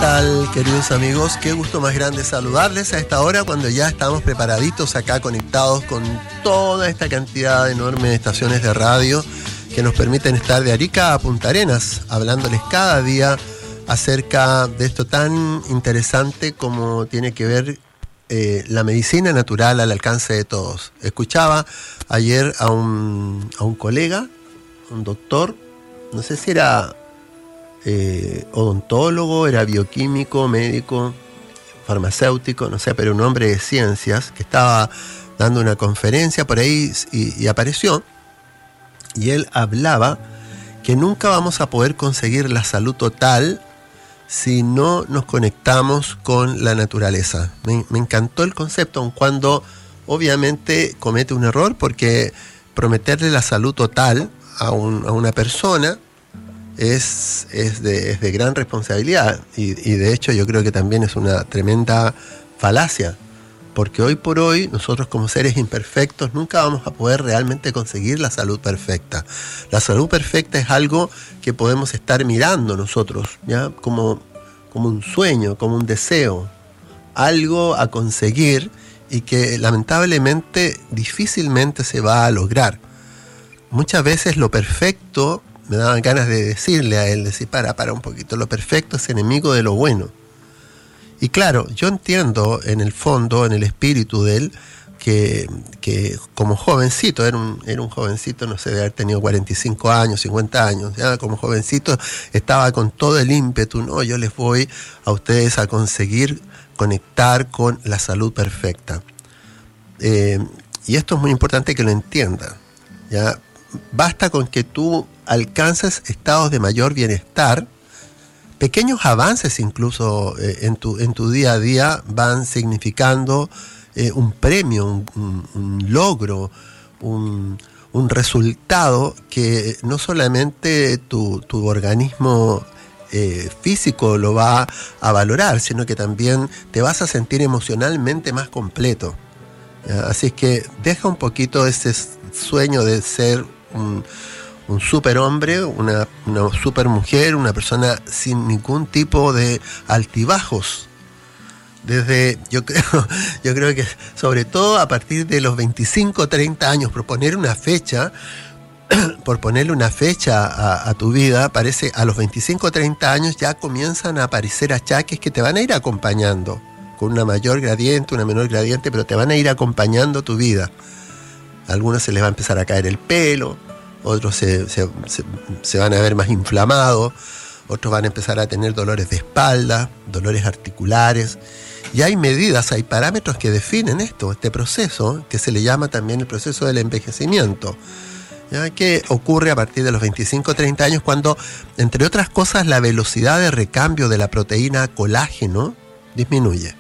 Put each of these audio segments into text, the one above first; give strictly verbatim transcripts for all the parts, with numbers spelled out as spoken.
tal, queridos amigos? Qué gusto más grande saludarles a esta hora cuando ya estamos preparaditos acá, conectados con toda esta cantidad enorme de estaciones de radio que nos permiten estar de Arica a Punta Arenas, hablándoles cada día acerca de esto tan interesante como tiene que ver eh, la medicina natural al alcance de todos. Escuchaba ayer a un, a un colega, un doctor, no sé si era eh, odontólogo, era bioquímico, médico, farmacéutico, no sé, pero un hombre de ciencias que estaba dando una conferencia por ahí y, y apareció, y él hablaba que nunca vamos a poder conseguir la salud total si no nos conectamos con la naturaleza. Me, me encantó el concepto, aun cuando obviamente comete un error, porque prometerle la salud total a, un, a una persona es, es, de, es de gran responsabilidad, y, y de hecho yo creo que también es una tremenda falacia, porque hoy por hoy nosotros como seres imperfectos nunca vamos a poder realmente conseguir la salud perfecta. La salud perfecta es algo que podemos estar mirando nosotros, ¿ya? Como, como un sueño, como un deseo, algo a conseguir y que lamentablemente difícilmente se va a lograr. Muchas veces lo perfecto, me daban ganas de decirle a él, decir, para, para un poquito, lo perfecto es enemigo de lo bueno. Y claro, yo entiendo en el fondo, en el espíritu de él, que, que como jovencito, era un, era un jovencito, no sé, de haber tenido cuarenta y cinco años, cincuenta años, ya como jovencito estaba con todo el ímpetu, no, yo les voy a ustedes a conseguir conectar con la salud perfecta. Eh, y esto es muy importante que lo entiendan, ¿ya? Basta con que tú alcances estados de mayor bienestar. Pequeños avances incluso eh, en, tu, en tu día a día van significando eh, un premio, un, un, un logro, un, un resultado que no solamente tu, tu organismo eh, físico lo va a valorar, sino que también te vas a sentir emocionalmente más completo. ¿Ya? Así es que deja un poquito ese sueño de ser un... un superhombre, una, una supermujer, una persona sin ningún tipo de altibajos. Desde, yo creo, yo creo que sobre todo a partir de los veinticinco, treinta años, proponer una fecha, por ponerle una fecha a, a tu vida, parece a los veinticinco, treinta años ya comienzan a aparecer achaques que te van a ir acompañando, con una mayor gradiente, una menor gradiente, pero te van a ir acompañando tu vida. A algunos se les va a empezar a caer el pelo, otros se, se, se, se van a ver más inflamados, otros van a empezar a tener dolores de espalda, dolores articulares. Y hay medidas, hay parámetros que definen esto, este proceso, que se le llama también el proceso del envejecimiento, ¿ya? Que ocurre a partir de los veinticinco, treinta años, cuando, entre otras cosas, la velocidad de recambio de la proteína colágeno disminuye.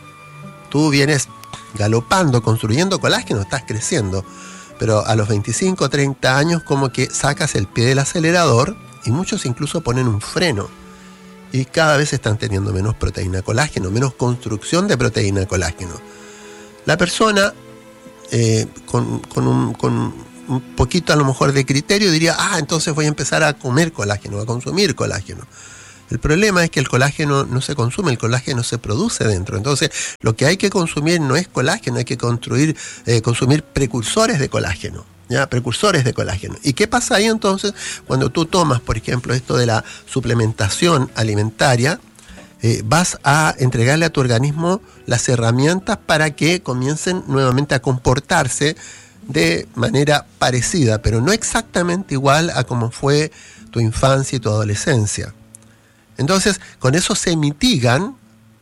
Tú vienes galopando, construyendo colágeno, estás creciendo, pero a los veinticinco, treinta años como que sacas el pie del acelerador y muchos incluso ponen un freno. Y cada vez están teniendo menos proteína colágeno, menos construcción de proteína colágeno. La persona eh, con, con, un, con un poquito a lo mejor de criterio diría, ah, entonces voy a empezar a comer colágeno, a consumir colágeno. El problema es que el colágeno no se consume, el colágeno se produce dentro. Entonces, lo que hay que consumir no es colágeno, hay que construir, eh, consumir precursores de colágeno, ¿ya? Precursores de colágeno. ¿Y qué pasa ahí entonces cuando tú tomas, por ejemplo, esto de la suplementación alimentaria? Eh, vas a entregarle a tu organismo las herramientas para que comiencen nuevamente a comportarse de manera parecida, pero no exactamente igual a como fue tu infancia y tu adolescencia. Entonces, con eso se mitigan,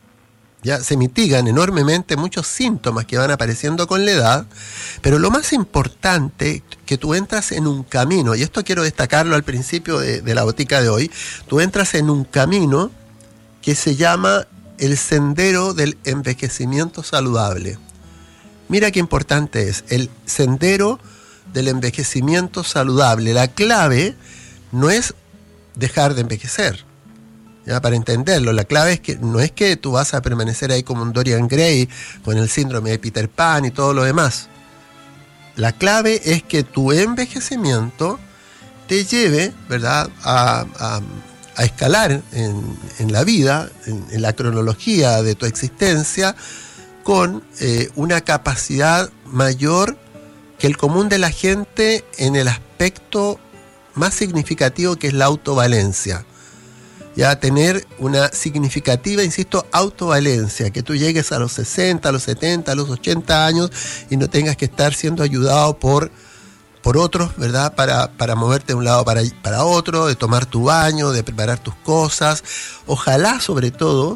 ya se mitigan enormemente muchos síntomas que van apareciendo con la edad, pero lo más importante, que tú entras en un camino, y esto quiero destacarlo al principio de, de la botica de hoy, tú entras en un camino que se llama el sendero del envejecimiento saludable. Mira qué importante es, el sendero del envejecimiento saludable. La clave no es dejar de envejecer. Ya, para entenderlo, la clave es que no es que tú vas a permanecer ahí como un Dorian Gray con el síndrome de Peter Pan y todo lo demás. La clave es que tu envejecimiento te lleve, ¿verdad?, a, a, a escalar en, en la vida, en, en la cronología de tu existencia, con eh, una capacidad mayor que el común de la gente en el aspecto más significativo, que es la autovalencia. Ya tener una significativa, insisto, autovalencia, que tú llegues a los sesenta, a los setenta, a los ochenta años y no tengas que estar siendo ayudado por, por otros, ¿verdad? Para, para moverte de un lado para, para otro, de tomar tu baño, de preparar tus cosas. Ojalá, sobre todo,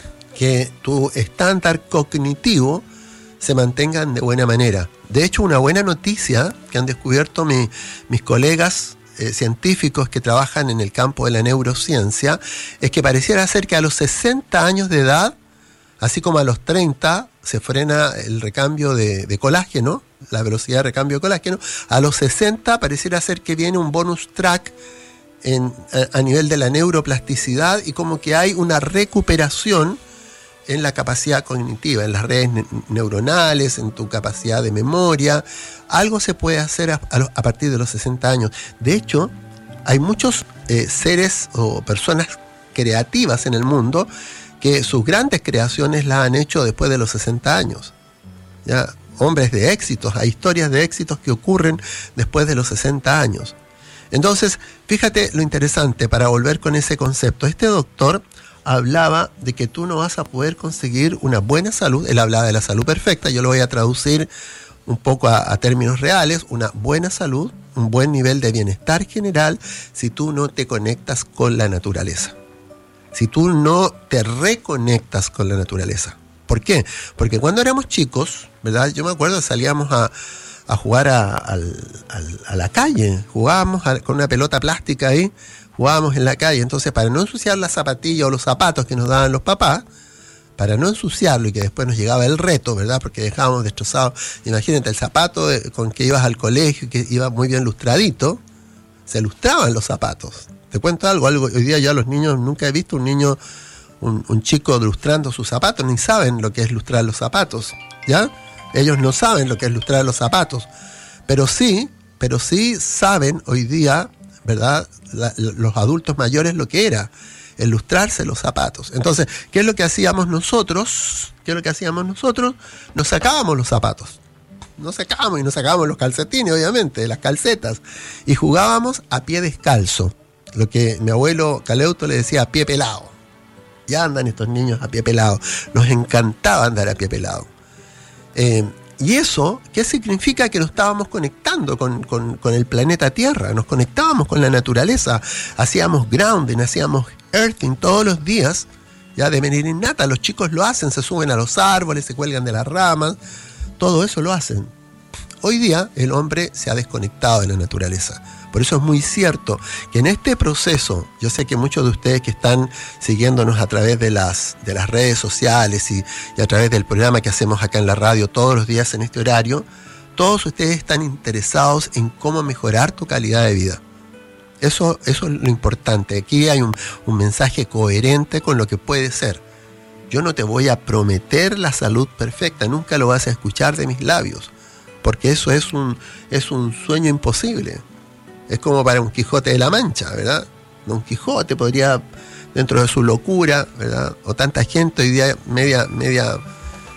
que tu estándar cognitivo se mantengan de buena manera. De hecho, una buena noticia que han descubierto mi, mis colegas eh, científicos que trabajan en el campo de la neurociencia es que pareciera ser que a los sesenta años de edad, así como a los treinta, se frena el recambio de, de colágeno, la velocidad de recambio de colágeno, a los sesenta pareciera ser que viene un bonus track en, a, a nivel de la neuroplasticidad y como que hay una recuperación en la capacidad cognitiva, en las redes ne- neuronales, en tu capacidad de memoria. Algo se puede hacer a, a, a partir de los sesenta años. De hecho, hay muchos eh, seres o personas creativas en el mundo que sus grandes creaciones las han hecho después de los sesenta años. ¿Ya? Hombres de éxitos, hay historias de éxitos que ocurren después de los sesenta años. Entonces, fíjate lo interesante, para volver con ese concepto. Este doctor hablaba de que tú no vas a poder conseguir una buena salud. Él hablaba de la salud perfecta, yo lo voy a traducir un poco a, a términos reales. Una buena salud, un buen nivel de bienestar general, si tú no te conectas con la naturaleza. Si tú no te reconectas con la naturaleza. ¿Por qué? Porque cuando éramos chicos, ¿verdad? Yo me acuerdo que salíamos a, a jugar a, a, a, a la calle, jugábamos a, con una pelota plástica ahí, jugábamos en la calle. Entonces, para no ensuciar las zapatillas o los zapatos que nos daban los papás, para no ensuciarlo y que después nos llegaba el reto, ¿verdad? Porque dejábamos destrozados. Imagínate el zapato con que ibas al colegio, que iba muy bien lustradito, se lustraban los zapatos. Te cuento algo, algo hoy día ya los niños, nunca he visto un niño, un, un chico lustrando sus zapatos, ni saben lo que es lustrar los zapatos, ¿ya? Ellos no saben lo que es lustrar los zapatos, pero sí, pero sí saben hoy día, ¿verdad? La, los adultos mayores lo que era el lustrarse los zapatos. Entonces, ¿qué es lo que hacíamos nosotros? ¿Qué es lo que hacíamos nosotros? Nos sacábamos los zapatos. Nos sacábamos y nos sacábamos los calcetines, obviamente, las calcetas. Y jugábamos a pie descalzo. Lo que mi abuelo Caleuto le decía a pie pelado. Ya andan estos niños a pie pelado. Nos encantaba andar a pie pelado. Eh, Y eso, ¿qué significa? Que nos estábamos conectando con, con, con el planeta Tierra, nos conectábamos con la naturaleza, hacíamos grounding, hacíamos earthing todos los días, ya de manera innata. Los chicos lo hacen, se suben a los árboles, se cuelgan de las ramas, todo eso lo hacen. Hoy día el hombre se ha desconectado de la naturaleza. Por eso es muy cierto que en este proceso, yo sé que muchos de ustedes que están siguiéndonos a través de las, de las redes sociales y, y a través del programa que hacemos acá en la radio todos los días en este horario, todos ustedes están interesados en cómo mejorar tu calidad de vida. Eso, eso es lo importante. Aquí hay un, un mensaje coherente con lo que puede ser. Yo no te voy a prometer la salud perfecta, nunca lo vas a escuchar de mis labios, porque eso es un, es un sueño imposible. Es como para un Quijote de la Mancha, ¿verdad? Don Quijote podría, dentro de su locura, ¿verdad? O tanta gente hoy día media, media